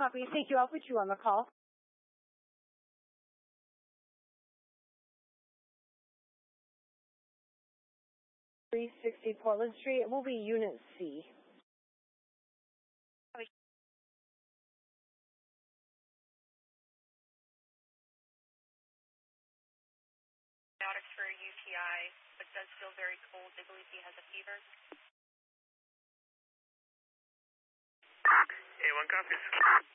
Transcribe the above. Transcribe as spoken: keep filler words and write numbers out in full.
copy. Thank you. I'll put you on the call. three sixty Portland Street. It will be Unit C. For a U T I, but does feel very cold. They believe he has a fever. A one copies.